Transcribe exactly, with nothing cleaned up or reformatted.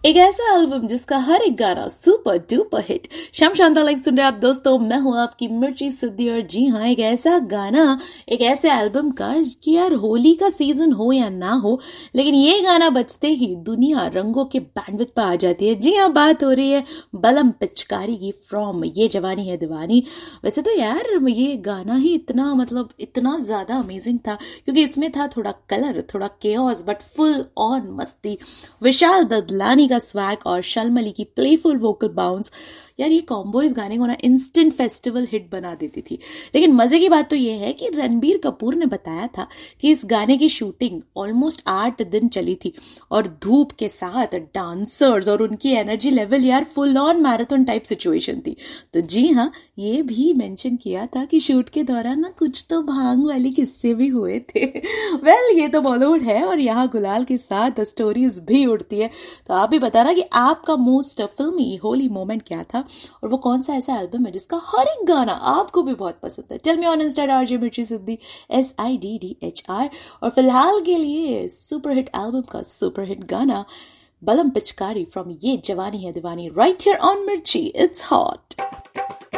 एक ऐसा एल्बम जिसका हर एक गाना सुपर डुपर हिट। शम शांता लाइव सुन रहे आप दोस्तों, मैं हूं आपकी मिर्ची सिद्धि। और जी हाँ, एक ऐसा गाना, एक ऐसे एल्बम का कि यार होली का सीजन हो या ना हो, लेकिन ये गाना बजते ही दुनिया रंगों के बैंडविड्थ पर आ जाती है। जी हाँ, बात हो रही है बलम पिचकारी की फ्रॉम ये जवानी है दीवानी। वैसे तो यार ये गाना ही इतना मतलब इतना ज्यादा अमेजिंग था क्योंकि इसमें था थोड़ा कलर, थोड़ा केओस, बट फुल ऑन मस्ती। विशाल ददलानी स्वैग और शलमली की प्लेफुल वोकल बाउंस, यार ये कॉम्बो इस गाने को ना इंस्टेंट फेस्टिवल हिट बना देती थी। लेकिन मजे की बात तो ये है कि रणबीर कपूर ने बताया था कि इस गाने की शूटिंग ऑलमोस्ट आठ दिन चली थी और धूप के साथ डांसर्स और उनकी एनर्जी लेवल यार full on marathon type situation थी। तो जी हाँ, ये भी मेंशन किया था कि शूट के दौरान ना कुछ तो भांग वाली किस्से भी हुए थे। वेल well, ये तो बॉलीवुड है और यहाँ गुलाल के साथ स्टोरीज भी उड़ती है। तो आप भी बताना कि आपका मोस्ट फिल्मी होली मोमेंट क्या था और वो कौन सा ऐसा एल्बम है जिसका हर एक गाना आपको भी बहुत पसंद है। Tell me on Insta RJ मिर्ची सिद्धि, S I D D H R. और फिलहाल के लिए सुपर हिट एल्बम का सुपर हिट गाना बलम पिचकारी फ्रॉम ये जवानी है दीवानी, राइट हियर ऑन मिर्ची। It's hot.